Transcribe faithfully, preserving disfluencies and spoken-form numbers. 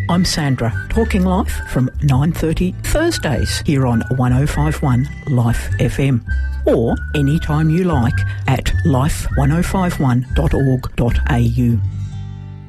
I'm Sandra, talking life from nine thirty Thursdays here on one oh five one Life F M, or anytime you like at life ten fifty-one dot org dot a u.